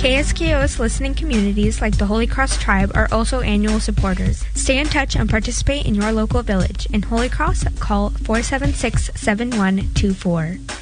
KSKO's listening communities like the Holy Cross Tribe are also annual supporters. Stay in touch and participate in your local village. In Holy Cross, call 476-7124.